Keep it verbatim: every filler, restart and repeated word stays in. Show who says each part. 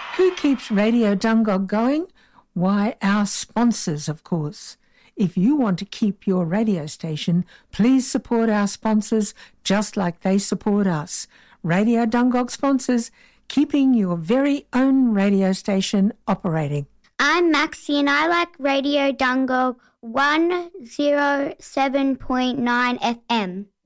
Speaker 1: Who keeps Radio Dungog going? Why, our sponsors, of course. If you want to keep your radio station, please support our sponsors just like they support us. Radio Dungog sponsors, keeping your very own radio station operating.
Speaker 2: I'm Maxie and I like Radio Dungog one oh seven point nine F M.